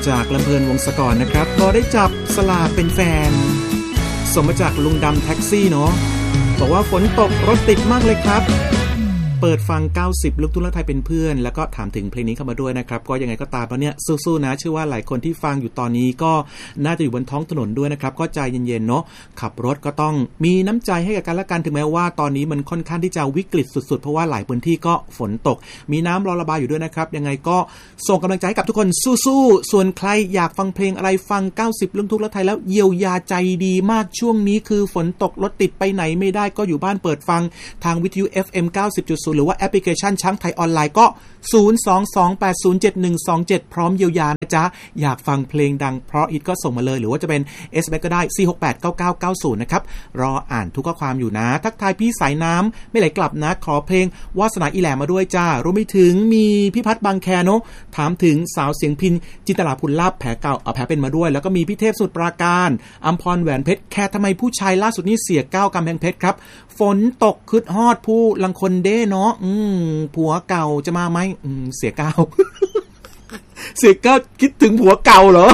จากลำเพลินวงศกรนะครับพอได้จับสลากเป็นแฟนส่งมาจากลุงดำแท็กซี่เนาะบอกว่าฝนตกรถติดมากเลยครับเปิดฟัง90ลูกทุ่งและไทยเป็นเพื่อนแล้วก็ถามถึงเพลงนี้เข้ามาด้วยนะครับก็ยังไงก็ตามแล้วเนี่ยสู้ๆนะเชื่อว่าหลายคนที่ฟังอยู่ตอนนี้ก็น่าจะอยู่บนท้องถนนด้วยนะครับก็ใจเย็นๆเนาะขับรถก็ต้องมีน้ำใจให้กับกันและกันถึงแม้ว่าตอนนี้มันค่อนข้างที่จะวิกฤตสุดๆเพราะว่าหลายพื้นที่ก็ฝนตกมีน้ำรอระบายอยู่ด้วยนะครับยังไงก็ส่งกำลังใจให้กับทุกคนสู้ๆส่วนใครอยากฟังเพลงอะไรฟัง90ลูกทุ่งและไทยแล้วเยียวยาใจดีมากช่วงนี้คือฝนตกรถติดไปไหนไม่ได้ก็อยู่บ้านเปิดฟังทางวิทยุ FM 90.0หรือว่าแอปพลิเคชันช้างไทยออนไลน์ก็022807127พร้อมเยียวยานะจ๊ะอยากฟังเพลงดังเพราะอิทก็ส่งมาเลยหรือว่าจะเป็น SMS ก็ได้4689990นะครับรออ่านทุกข้อความอยู่นะทักทายพี่สายน้ำไม่ไหลกลับนะขอเพลงวาสนาอีแหลมมาด้วยจ้ารวมไปถึงมีพี่พัฒน์บางแคเนาะถามถึงสาวเสียงพินจินตลาภูลลาภแผลเก่าแผลเป็นมาด้วยแล้วก็มีพี่เทพสุดปราการอัมพรแหวนเพชรแค่ทำไมผู้ชายล่าสุดนี้เสียก้าวกำแพงเพชรครับฝนตกคึดฮอดผู้ลังคนเด้เนาะผัวเก่าจะมาไหมเสียก้าว เสียก้าวคิดถึงผัวเก่าเหรอ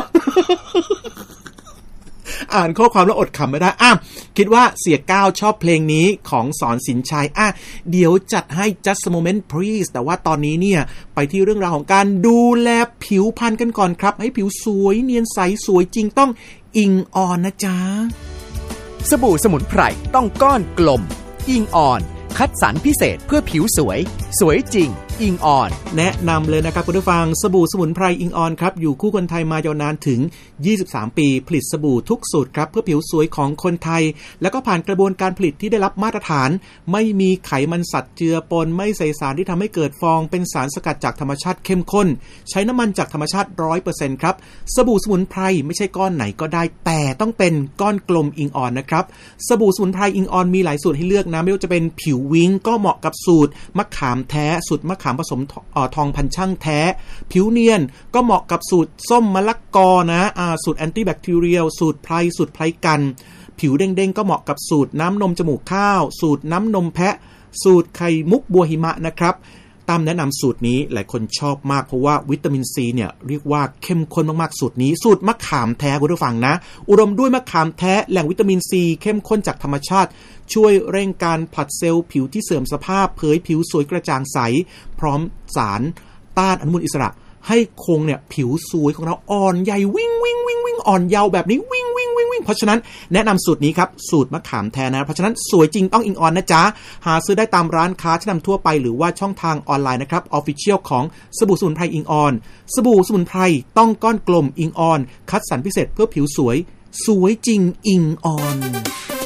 อ่านข้อความแล้วอดขำไม่ได้คิดว่าเสียก้าวชอบเพลงนี้ของสอนสินชัยเดี๋ยวจัดให้ just a moment please แต่ว่าตอนนี้เนี่ยไปที่เรื่องราวของการดูแลผิวพรรณกันก่อนครับให้ผิวสวยเนียนใสสวยจริงต้องอิงออนนะจ๊ะสบู่สมุนไพรต้องก้อนกลมอิงออนคัดสรรพิเศษเพื่อผิวสวยสวยจริงอิงออนแนะนำเลยนะครับคุณผู้ฟังสบู่สมุนไพรอิงออนครับอยู่คู่คนไทยมายาวนานถึง23ปีผลิตสบู่ทุกสูตรครับเพื่อผิวสวยของคนไทยแล้วก็ผ่านกระบวนการผลิตที่ได้รับมาตรฐานไม่มีไขมันสัตว์เจือปนไม่ใส่สารที่ทำให้เกิดฟองเป็นสารสกัดจากธรรมชาติเข้มข้นใช้น้ำมันจากธรรมชาติ 100% ครับสบู่สมุนไพรไม่ใช่ก้อนไหนก็ได้แต่ต้องเป็นก้อนกลมอิงออนนะครับสบู่สมุนไพรอิงออนมีหลายสูตรให้เลือกนะไม่ว่าจะเป็นผิววิ้งก็เหมาะกับสูตรมะขามแท้สูตรมะขามผสมทองพันช่างแท้ผิวเนียนก็เหมาะกับสูตรส้มมะละกอนะสูตรแอนตี้แบคทีเรียลสูตรไพรสูตรไพรกันผิวเด้งๆก็เหมาะกับสูตรน้ำนมจมูกข้าวสูตรน้ำนมแพะสูตรไข่มุกบัวหิมะนะครับตามแนะนำสูตรนี้หลายคนชอบมากเพราะว่าวิตามินซีเนี่ยเรียกว่าเข้มข้นมากๆสูตรนี้สูตรมะขามแท้คุณผู้ฟังนะอุดมด้วยมะขามแท้แหล่งวิตามินซีเข้มข้นจากธรรมชาติช่วยเร่งการผลัดเซลล์ผิวที่เสื่อมสภาพเผยผิวสวยกระจ่างใสพร้อมสารต้านอนุมูลอิสระให้คงเนี่ยผิวสวยของเราอ่อนใหญ่วิ่งอ่อนเยาว์แบบนี้วิ่งเพราะฉะนั้นแนะนำสูตรนี้ครับสูตรมะขามแท้นะเพราะฉะนั้นสวยจริงต้องอิงออนนะจ๊ะหาซื้อได้ตามร้านค้าชั้นนำทั่วไปหรือว่าช่องทางออนไลน์นะครับ Official ของสบู่สมุนไพรอิงออนสบู่สมุนไพรต้องก้อนกลมอิงออนคัดสรรพิเศษเพื่อผิวสวยจริงอิงออน